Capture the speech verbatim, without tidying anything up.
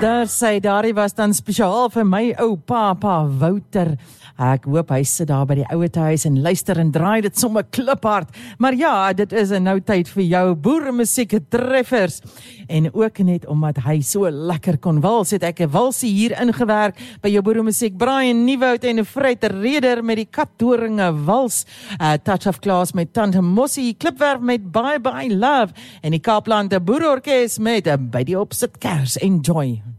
Daar sê, daardie was dan spesiaal vir my ou papa Wouter. Ek hoop hy sit daar by die ouete huis en luister en draai dit sommer kliphard. Maar ja, dit is nou tyd vir jou boeremusiek treffers. En ook net omdat hy so lekker kon wals, het ek 'n walsie hier ingewerk by jou boeremusiek. Brian Nieuwoud en Fred Reder met die Katdoringe wals. Uh, Touch of Class met Tante Mossie, Klipwerf met Bye Bye Love en die Kaapland Boerorkes met uh, by die opsit kers. Enjoy.